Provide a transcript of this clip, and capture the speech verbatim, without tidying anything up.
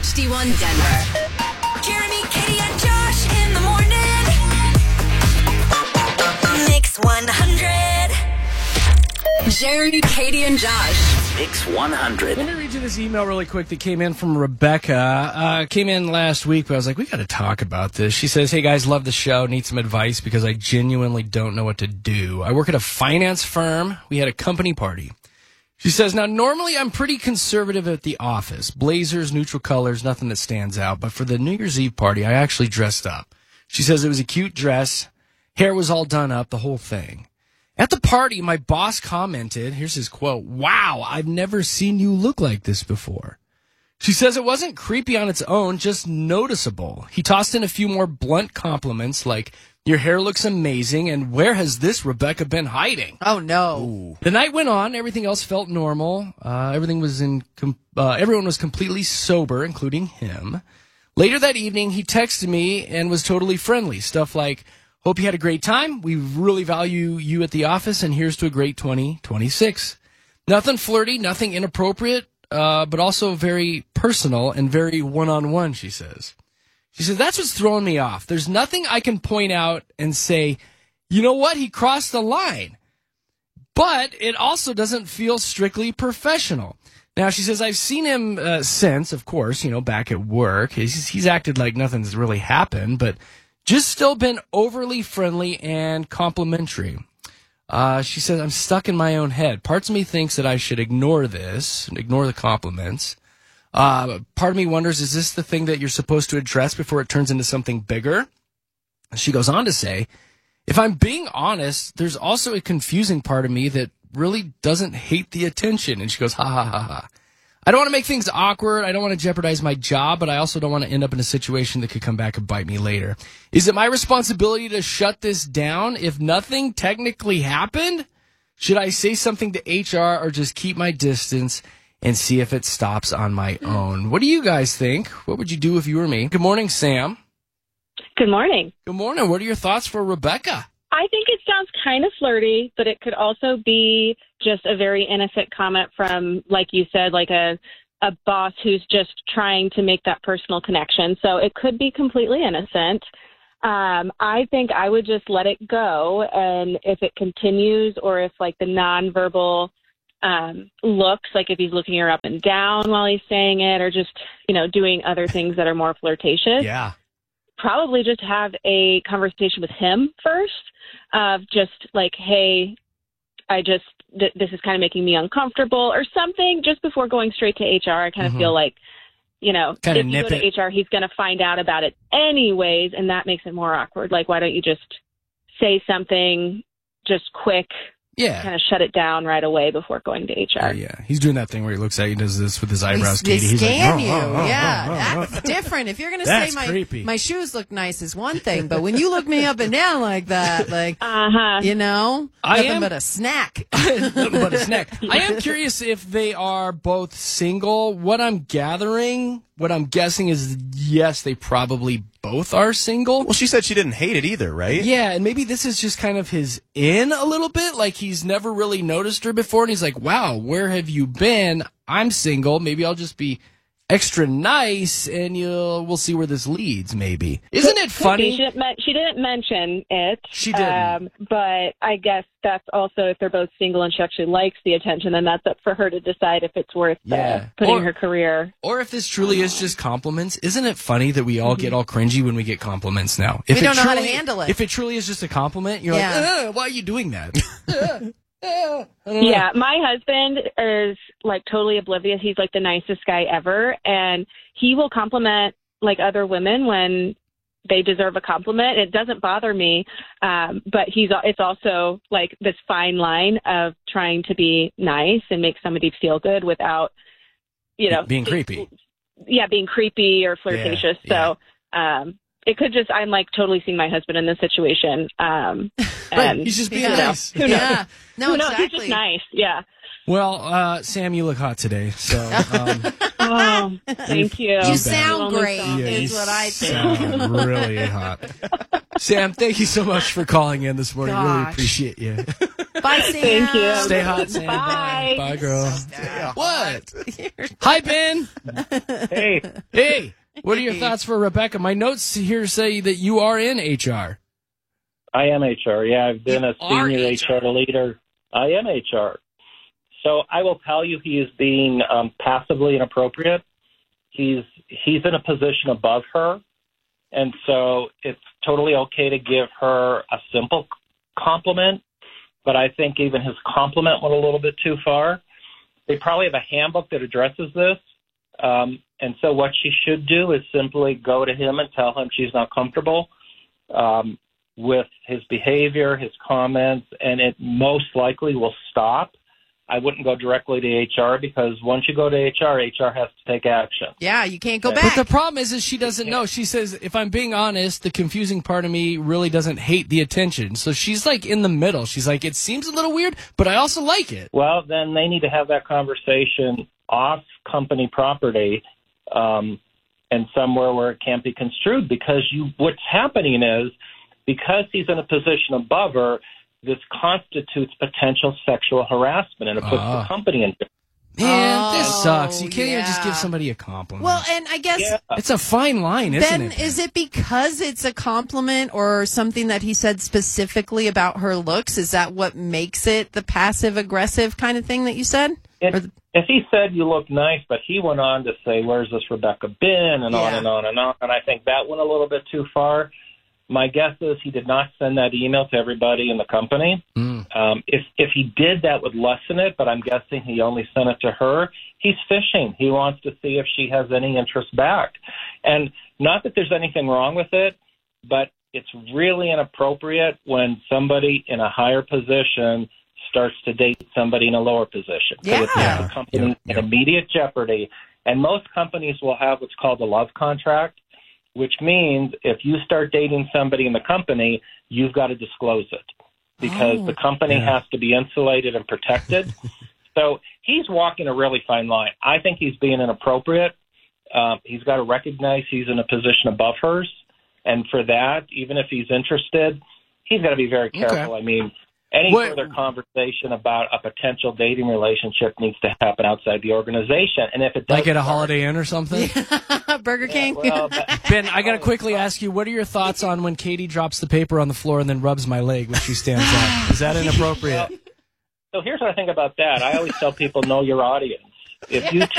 H D one Denver. Jeremy, Katie, and Josh in the morning. Mix one hundred. Jeremy, Katie, and Josh. Mix one hundred. Let me read you this email really quick that came in from Rebecca. Uh, came in last week, but I was like, we got to talk about this. She says, hey guys, love the show. Need some advice because I genuinely don't know what to do. I work at a finance firm. We had a company party. She says, now normally I'm pretty conservative at the office. Blazers, neutral colors, nothing that stands out. But for the New Year's Eve party, I actually dressed up. She says it was a cute dress. Hair was all done up, the whole thing. At the party, my boss commented, here's his quote, wow, I've never seen you look like this before. She says it wasn't creepy on its own, just noticeable. He tossed in a few more blunt compliments like, your hair looks amazing, and where has this Rebecca been hiding? Oh, no. Ooh. The night went on. Everything else felt normal. Uh, everything was in. Com- uh, everyone was completely sober, including him. Later that evening, he texted me and was totally friendly. Stuff like, hope you had a great time. We really value you at the office, and here's to a great twenty twenty-six. Nothing flirty, nothing inappropriate, uh, but also very personal and very one-on-one, she says. She says, that's what's throwing me off. There's nothing I can point out and say, you know what, he crossed the line. But it also doesn't feel strictly professional. Now, she says, I've seen him uh, since, of course, you know, back at work. He's, he's acted like nothing's really happened, but just still been overly friendly and complimentary. Uh, she says, I'm stuck in my own head. Parts of me thinks that I should ignore this, ignore the compliments. Uh, part of me wonders, is this the thing that you're supposed to address before it turns into something bigger? She goes on to say, if I'm being honest, there's also a confusing part of me that really doesn't hate the attention. And she goes, ha ha ha ha. I don't want to make things awkward. I don't want to jeopardize my job, but I also don't want to end up in a situation that could come back and bite me later. Is it my responsibility to shut this down if nothing technically happened? Should I say something to H R or just keep my distance and see if it stops on my own? What do you guys think? What would you do if you were me? Good morning, Sam. Good morning. Good morning. What are your thoughts for Rebecca? I think it sounds kind of flirty, but it could also be just a very innocent comment from, like you said, like a, a boss who's just trying to make that personal connection. So it could be completely innocent. Um, I think I would just let it go. And if it continues, or if like the nonverbal um, looks, like if he's looking her up and down while he's saying it, or just, you know, doing other things that are more flirtatious. Yeah. Probably just have a conversation with him first of just like, hey, I just, th- this is kind of making me uncomfortable or something, just before going straight to H R. I kind of Mm-hmm. feel like, you know, Kinda if you nip go to it. H R, he's going to find out about it anyways, and that makes it more awkward. Like, why don't you just say something just quick, Yeah. kind of shut it down right away before going to H R? Yeah, yeah. He's doing that thing where he looks at you and does this with his eyebrows, They, Katie. they He's scan like, you. "Oh, oh, oh, yeah, oh, oh, that's different. If you're going to That's say my creepy. my shoes look nice is one thing, but when you look me up and down like that, like, Uh-huh. you know, I nothing am- but a snack. but a snack. I am curious if they are both single. What I'm gathering, what I'm guessing is, yes, they probably both are single. Well, she said she didn't hate it either, right? Yeah, and maybe this is just kind of his in a little bit. Like he's never really noticed her before, and he's like, wow, where have you been? I'm single. Maybe I'll just be extra nice, and you'll we'll see where this leads, maybe. Isn't it Could be. funny? She didn't, men- she didn't mention it. She didn't. Um, but I guess that's also, if they're both single and she actually likes the attention, then that's up for her to decide if it's worth Yeah. uh, putting Or- her career. Or if this truly is just compliments, isn't it funny that we all get all cringy when we get compliments now? If We it don't know how to truly- handle it. If it truly is just a compliment, you're Yeah. like, "Ugh, why are you doing that? Ugh, ugh." I don't know. Yeah, my husband is like totally oblivious. He's like the nicest guy ever, and he will compliment like other women when they deserve a compliment. It doesn't bother me, um, but he's it's also like this fine line of trying to be nice and make somebody feel good without, you know, Being creepy. Yeah, being creepy or flirtatious. Yeah, So um, it could just, I'm like totally seeing my husband in this situation. Um, Right, and he's just being Yeah. nice. Who knows? Yeah. No, Who knows? exactly. He's just nice. Yeah. Well, uh, Sam, you look hot today, so um, Oh, thank you. You You sound bet. great, yeah, is you what I think. sound really hot. Sam, thank you so much for calling in this morning. Really Gosh. appreciate you. Bye, Sam. Thank you. Stay hot, Sam. Bye. Bye, girl. What? Hi, Ben. Hey, Hey, what are your thoughts for Rebecca? My notes here say that you are in H R. I am H R. Yeah, I've been You a are senior H H R. leader. I am H R. So I will tell you, he is being um, passively inappropriate. He's he's in a position above her, and so it's totally okay to give her a simple compliment. But I think even his compliment went a little bit too far. They probably have a handbook that addresses this. Um, and so what she should do is simply go to him and tell him she's not comfortable um, with his behavior, his comments, and it most likely will stop. I wouldn't go directly to H R because once you go to H R, H R has to take action. Yeah, you can't go But back. But the problem is, is she doesn't know. She says, if I'm being honest, the confusing part of me really doesn't hate the attention. So she's like in the middle. She's like, it seems a little weird, but I also like it. Well, then they need to have that conversation off company property um, and somewhere where it can't be construed because you. What's happening is because he's in a position above her, this constitutes potential sexual harassment, and it puts Ah. the company in. Man, Oh, this sucks. You can't even just yeah. give somebody a compliment. Well, and I guess Yeah. it's a fine line, isn't then it? is it because it's a compliment or something that he said specifically about her looks? Is that what makes it the passive aggressive kind of thing that you said? If, Or the- if he said you look nice, but he went on to say, "Where's this Rebecca been?" and on Yeah. and on and on, and I think that went a little bit too far. My guess is he did not send that email to everybody in the company. Mm. Um, if if he did, that would lessen it, but I'm guessing he only sent it to her. He's fishing. He wants to see if she has any interest back. And not that there's anything wrong with it, but it's really inappropriate when somebody in a higher position starts to date somebody in a lower position. So it puts Yeah. the company Yep, yep. in immediate jeopardy. And most companies will have what's called a love contract, which means if you start dating somebody in the company, you've got to disclose it because Oh, the company yeah. has to be insulated and protected. So he's walking a really fine line. I think he's being inappropriate. Uh, he's got to recognize he's in a position above hers. And for that, even if he's interested, he's got to be very careful. I mean, any What- further conversation about a potential dating relationship needs to happen outside the organization. And if it does Like at a Holiday Inn or something? Burger King? well, but- Ben, I got to quickly ask you, what are your thoughts on when Katie drops the paper on the floor and then rubs my leg when she stands up? Is that inappropriate? So here's what I think about that. I always tell people, know your audience. If you